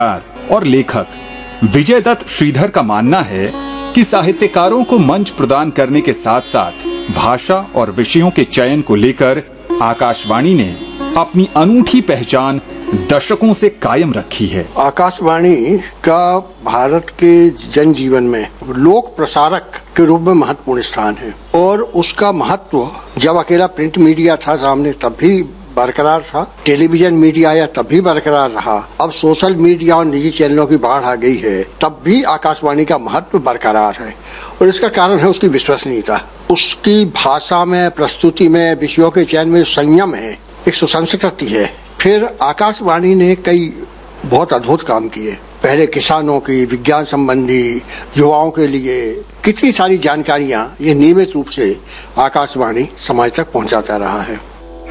और लेखक विजय दत्त श्रीधर का मानना है कि साहित्यकारों को मंच प्रदान करने के साथ साथ भाषा और विषयों के चयन को लेकर आकाशवाणी ने अपनी अनूठी पहचान दशकों से कायम रखी है। आकाशवाणी का भारत के जनजीवन में लोक प्रसारक के रूप में महत्वपूर्ण स्थान है और उसका महत्व जब अकेला प्रिंट मीडिया था सामने तब भी बरकरार था, टेलीविजन मीडिया आया तब भी बरकरार रहा, अब सोशल मीडिया और निजी चैनलों की बाढ़ आ गई है तब भी आकाशवाणी का महत्व बरकरार है। और इसका कारण है उसकी विश्वसनीयता, उसकी भाषा में, प्रस्तुति में, विषयों के चयन में संयम है, एक सुसंस्कृति है। फिर आकाशवाणी ने कई बहुत अद्भुत काम किए। पहले किसानों की, विज्ञान संबंधी, युवाओं के लिए कितनी सारी जानकारियां ये नियमित रूप से आकाशवाणी समाज तक पहुंचाता रहा है।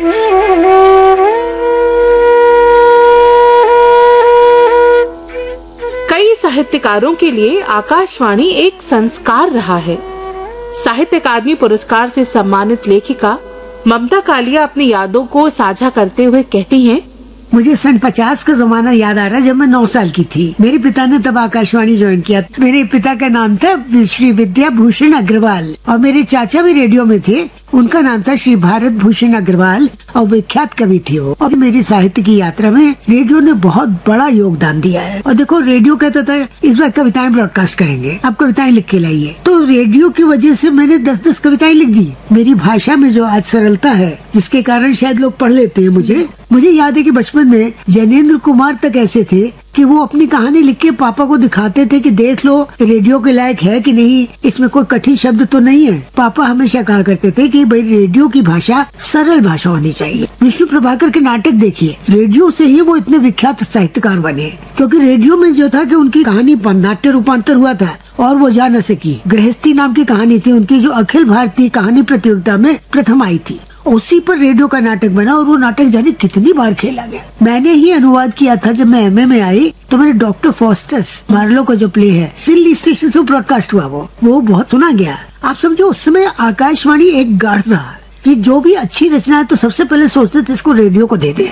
कई साहित्यकारों के लिए आकाशवाणी एक संस्कार रहा है। साहित्य अकादमी पुरस्कार से सम्मानित लेखिका ममता कालिया अपनी यादों को साझा करते हुए कहती हैं, मुझे सन 50 का जमाना याद आ रहा है जब मैं 9 साल की थी। मेरे पिता ने तब आकाशवाणी ज्वाइन किया। मेरे पिता का नाम था श्री विद्या भूषण अग्रवाल और मेरे चाचा भी रेडियो में थे, उनका नाम था श्री भारत भूषण अग्रवाल और विख्यात कवि थे वो। और मेरी साहित्य की यात्रा में रेडियो ने बहुत बड़ा योगदान दिया है। और देखो, रेडियो कहता था इस बार कविताएं ब्रॉडकास्ट करेंगे, आप कविताएं लिख के लाइए। तो रेडियो की वजह से मैंने 10-10 कविताएं लिख दी। मेरी भाषा में जो आज सरलता है जिसके कारण शायद लोग पढ़ लेते हैं। मुझे याद है कि बचपन में जैनेन्द्र कुमार तक ऐसे थे कि वो अपनी कहानी लिख के पापा को दिखाते थे कि देख लो रेडियो के लायक है कि नहीं, इसमें कोई कठिन शब्द तो नहीं है। पापा हमेशा कहा करते थे कि भाई रेडियो की भाषा सरल भाषा होनी चाहिए। विष्णु प्रभाकर के नाटक देखिए, रेडियो से ही वो इतने विख्यात साहित्यकार बने, क्योंकि रेडियो में जो था कि उनकी कहानी नाट्य रूपांतर हुआ था और वो जा न सकी। गृहस्थी नाम की कहानी थी उनकी, जो अखिल भारतीय कहानी प्रतियोगिता में प्रथम आई थी। उसी पर रेडियो का नाटक बना और वो नाटक जाने कितनी बार खेला गया। मैंने ही अनुवाद किया था जब मैं एमए में आई, तो मैंने डॉक्टर फॉस्टस मार्लो का जो प्ले है दिल्ली स्टेशन से ब्रॉडकास्ट हुआ, वो बहुत सुना गया। आप समझो उस समय आकाशवाणी एक गाढ़ था कि जो भी अच्छी रचना है तो सबसे पहले सोचते थे इसको रेडियो को दे दें।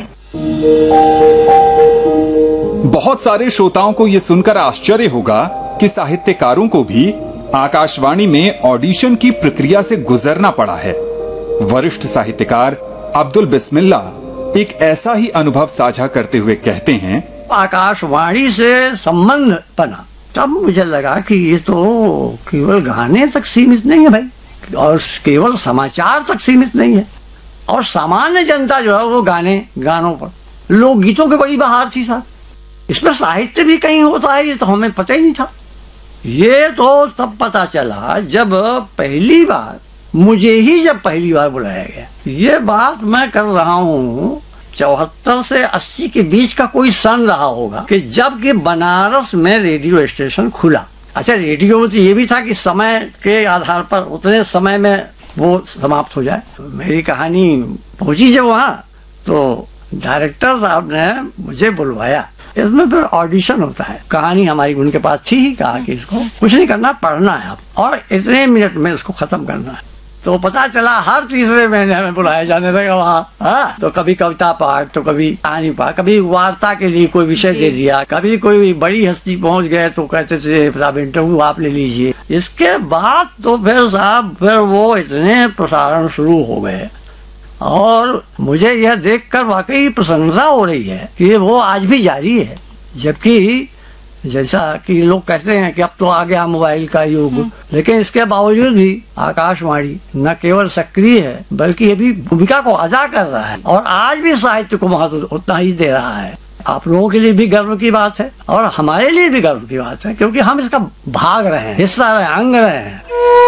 बहुत सारे श्रोताओं को ये सुनकर आश्चर्य होगा कि साहित्यकारों को भी आकाशवाणी में ऑडिशन की प्रक्रिया से गुजरना पड़ा है। वरिष्ठ साहित्यकार अब्दुल बिस्मिल्लाह एक ऐसा ही अनुभव साझा करते हुए कहते हैं, आकाशवाणी से संबंध बना तब मुझे लगा कि ये तो केवल गाने तक सीमित नहीं है भाई, और केवल समाचार तक सीमित नहीं है, और सामान्य जनता जो है वो गानों पर, लोकगीतों की बड़ी बहार थी साहब। इसमें साहित्य भी कहीं होता है, ये तो हमें पता ही नहीं था। ये तो तब पता चला जब पहली बार बुलाया गया। ये बात मैं कर रहा हूँ 74 से 80 के बीच का कोई सन रहा होगा कि जब कि बनारस में रेडियो स्टेशन खुला। अच्छा, रेडियो में तो ये भी था कि समय के आधार पर उतने समय में वो समाप्त हो जाए। तो मेरी कहानी पहुंची जब वहाँ, तो डायरेक्टर साहब ने मुझे बुलवाया। इसमें फिर ऑडिशन होता है। कहानी हमारी उनके पास थी ही, कहा कि इसको कुछ नहीं करना, पढ़ना है आप और इतने मिनट में इसको खत्म करना है। तो पता चला हर तीसरे महीने हमें बुलाया जाने लगा वहाँ। तो कभी कविता पाठ, तो कभी कहानी पाठ, कभी वार्ता के लिए कोई विषय दे दिया, कभी कोई बड़ी हस्ती पहुँच गए तो कहते थे साहब इंटरव्यू आप ले लीजिए। इसके बाद तो फिर वो इतने प्रसारण शुरू हो गए और मुझे यह देखकर वाकई प्रशंसा हो रही है कि वो आज भी जारी है। जबकि जैसा कि लोग कहते हैं कि अब तो आ गया मोबाइल का युग, लेकिन इसके बावजूद भी आकाशवाणी न केवल सक्रिय है बल्कि ये भी भूमिका को अदा कर रहा है और आज भी साहित्य को महत्व उतना ही दे रहा है। आप लोगों के लिए भी गर्व की बात है और हमारे लिए भी गर्व की बात है, क्योंकि हम इसका भाग रहे हैं, हिस्सा रहे, अंग रहे हैं।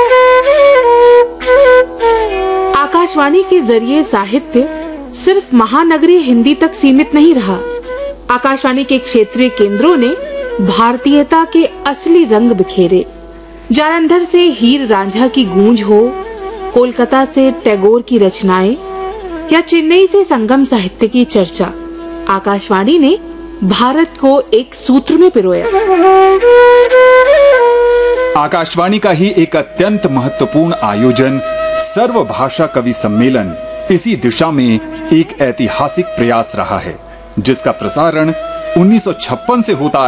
आकाशवाणी के जरिए साहित्य सिर्फ महानगरीय हिंदी तक सीमित नहीं रहा। आकाशवाणी के क्षेत्रीय केंद्रों ने भारतीयता के असली रंग बिखेरे। जालंधर से हीर रांझा की गूंज हो, कोलकाता से टैगोर की रचनाएं या चेन्नई से संगम साहित्य की चर्चा, आकाशवाणी ने भारत को एक सूत्र में पिरोया। आकाशवाणी का ही एक अत्यंत महत्वपूर्ण आयोजन सर्वभाषा कवि सम्मेलन इसी दिशा में एक ऐतिहासिक प्रयास रहा है, जिसका प्रसारण 1956 से होता